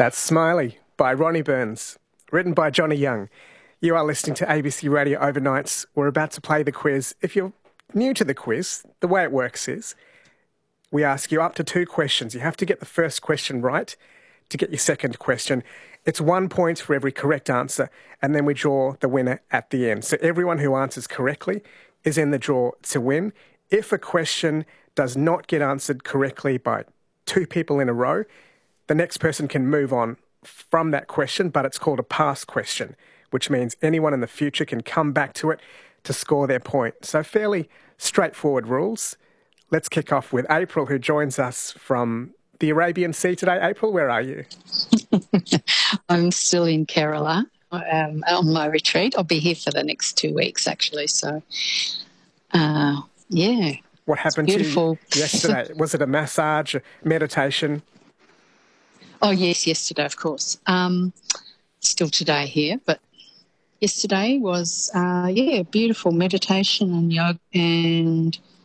That's Smiley by Ronnie Burns, written by Johnny Young. You are listening to ABC Radio Overnights. We're about to play the quiz. If you're new to the quiz, the way it works is we ask you up to 2 questions. You have to get the first question right to get your second question. It's 1 point for every correct answer, and then we draw the winner at the end. So everyone who answers correctly is in the draw to win. If a question does not get answered correctly by 2 people in a row, the next person can move on from that question, but it's called a pass question, which means anyone in the future can come back to it to score their point. So fairly straightforward rules. Let's kick off with April, who joins us from the Arabian Sea today. April, where are you? I'm still in Kerala on my retreat. I'll be here for the next 2 weeks, actually. So, yeah. What happened to you yesterday? Was it a massage, meditation? Oh, yes, yesterday, of course. Still today here, but yesterday was, beautiful meditation and yoga and